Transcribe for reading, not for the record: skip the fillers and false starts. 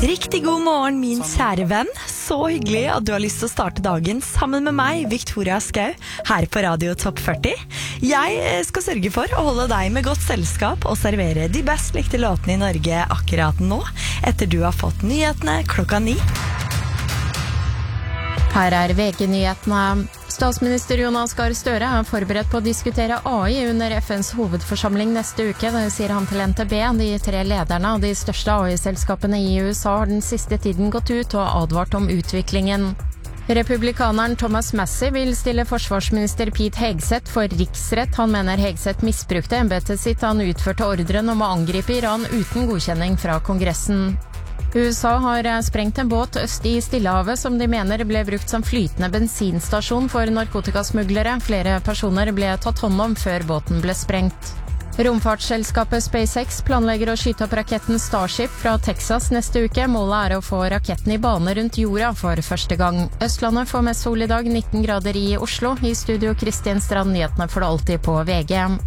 Riktig god morgen, min kjære venn. Så hyggelig at du har lyst til å starte dagen sammen med meg, Victoria Skau, her på Radio Topp 40. Jeg skal sørge for å holde deg med godt selskap og servere de best likte låtene i Norge akkurat nå, etter du har fått nyhetene klokka 9. Her VG-nyhetene. Statsminister Jonas Gahr Støre er forberedt på å diskutere AI under FNs hovedforsamling neste uke, det sier han til NTB. De 3 lederne av de største AI-selskapene i USA har den siste tiden gått ut og advart om utviklingen. Republikaneren Thomas Massie vil stille forsvarsminister Pete Hegseth for riksrett. Han mener Hegseth misbrukte embetet sitt da han utførte ordren om å angripe Iran uten godkjenning fra Kongressen. USA har sprengt en båt øst i Stillehavet som de mener ble brukt som flytende bensinstasjon for narkotikasmuglere. Flere personer ble tatt hånd om før båten ble sprengt. Romfartsselskapet SpaceX planlegger å skyte opp raketten Starship fra Texas neste uke. Målet er å få raketten i bane rundt jorda for første gang. Østlandet får mest sol i dag, 19 grader i Oslo. I studio Kristin Strand, nyhetene får du alltid på VG.